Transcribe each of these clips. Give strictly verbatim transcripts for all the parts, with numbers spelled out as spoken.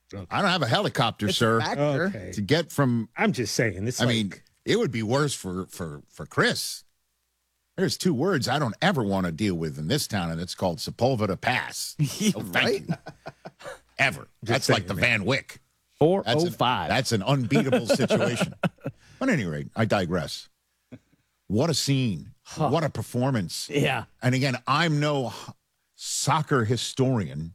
I don't have a helicopter, It's sir, a factor. Okay. to get from. I'm just saying. This. I like, mean, it would be worse for for for Chris. There's two words I don't ever want to deal with in this town, and it's called Sepulveda Pass. Oh, thank Right? you. Ever. That's like saying, the man. Van Wyck. four That's oh an, five. that's an unbeatable situation. But at any rate, I digress. What a scene. What a performance. Yeah. And again, I'm no h- soccer historian,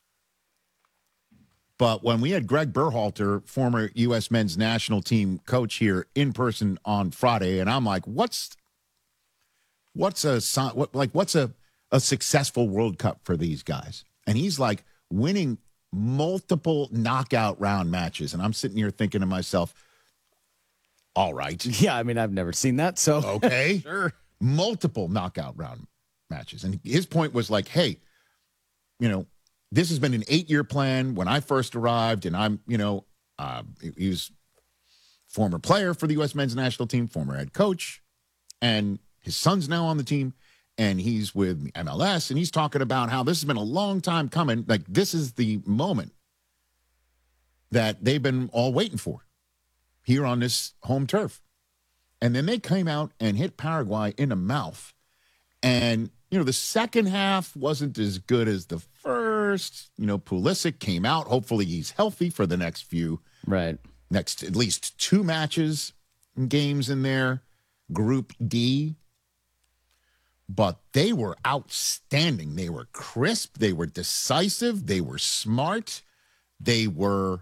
but when we had Greg Berhalter, former U S men's national team coach, here in person on Friday, and I'm like, what's what's a so- what like what's a, a successful World Cup for these guys? And he's like winning multiple knockout round matches. And I'm sitting here thinking to myself, all right. Yeah, I mean, I've never seen that, so. Okay. Sure. Multiple knockout round matches. And his point was like, hey, you know, this has been an eight-year plan when I first arrived, and I'm, you know, uh, he was former player for the U S men's national team, former head coach, and his son's now on the team, and he's with M L S, and he's talking about how this has been a long time coming. Like, this is the moment that they've been all waiting for here on this home turf. And then they came out and hit Paraguay in the mouth. And, you know, the second half wasn't as good as the first. You know, Pulisic came out. Hopefully he's healthy for the next few, Right. next at least two matches, games in there, Group D. But they were outstanding. They were crisp. They were decisive. They were smart. They were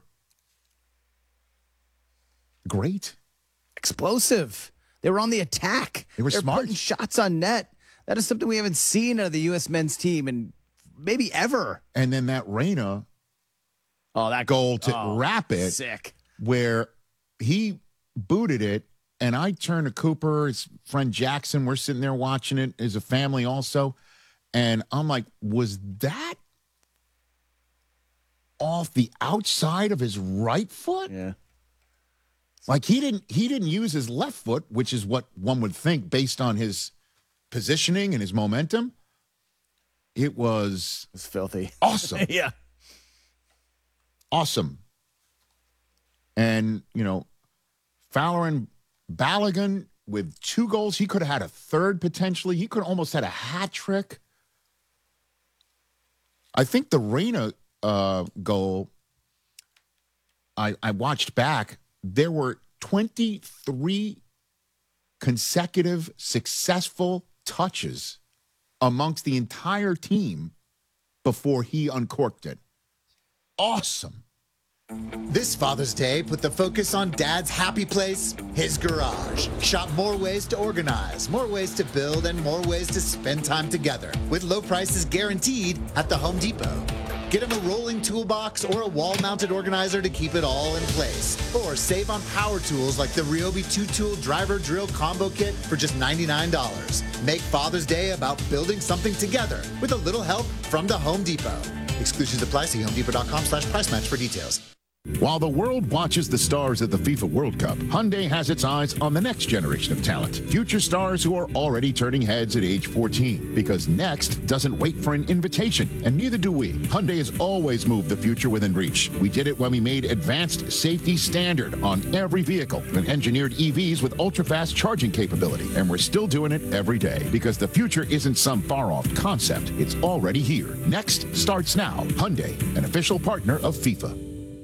great. Explosive. They were on the attack. They were They're smart. putting shots on net. That is something we haven't seen out of the U S men's team and maybe ever. And then that Reyna Oh, that goal to oh, wrap it, Sick. where he booted it, and I turned to Cooper, his friend Jackson. We're sitting there watching it as a family also. And I'm like, was that off the outside of his right foot? Yeah. Like he didn't he didn't use his left foot, which is what one would think based on his positioning and his momentum. It was It's filthy. awesome. Yeah. Awesome. And, you know, Fowler and Balogun with two goals. He could have had a third potentially. He could have almost had a hat trick. I think the Reyna uh, goal, I, I watched back. There were twenty-three consecutive successful touches amongst the entire team before he uncorked it. Awesome. This Father's Day, put the focus on Dad's happy place, his garage. Shop more ways to organize, more ways to build, and more ways to spend time together with low prices guaranteed at the Home Depot. Get him a rolling toolbox or a wall-mounted organizer to keep it all in place. Or save on power tools like the Ryobi two-tool driver drill combo kit for just ninety-nine dollars. Make Father's Day about building something together with a little help from the Home Depot. Exclusions apply. See homedepot.com slash price match for details. While the world watches the stars at the FIFA World Cup, Hyundai has its eyes on the next generation of talent. Future stars who are already turning heads at age fourteen. Because next doesn't wait for an invitation, and neither do we. Hyundai has always moved the future within reach. We did it when we made advanced safety standard on every vehicle and engineered E Vs with ultra-fast charging capability. And we're still doing it every day because the future isn't some far-off concept. It's already here. Next starts now. Hyundai, an official partner of FIFA.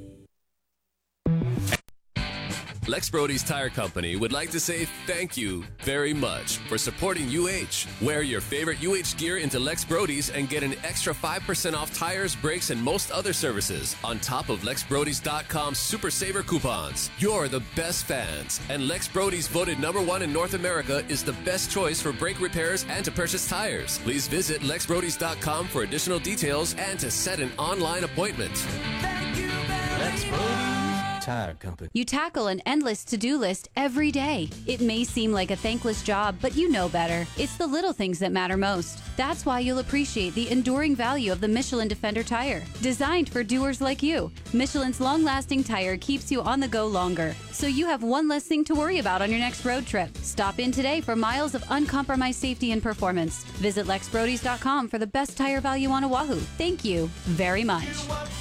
Lex Brody's Tire Company would like to say thank you very much for supporting U H. Wear your favorite U H gear into Lex Brody's and get an extra five percent off tires, brakes, and most other services on top of Lex Brodys dot com Super Saver coupons. You're the best fans, and Lex Brody's voted number one in North America is the best choice for brake repairs and to purchase tires. Please visit Lex Brodys dot com for additional details and to set an online appointment. Lex Brody's Tire Company. You tackle an endless to-do list every day. It may seem like a thankless job, but you know better. It's the little things that matter most. That's why you'll appreciate the enduring value of the Michelin Defender tire. Designed for doers like you, Michelin's long-lasting tire keeps you on the go longer, so you have one less thing to worry about on your next road trip. Stop in today for miles of uncompromised safety and performance. Visit Lex Brodys dot com for the best tire value on Oahu. Thank you very much.